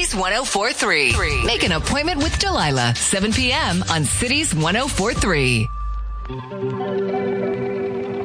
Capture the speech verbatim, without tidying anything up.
Cities one oh four point three. Make an appointment with Delilah, seven p.m. on Cities one oh four point three.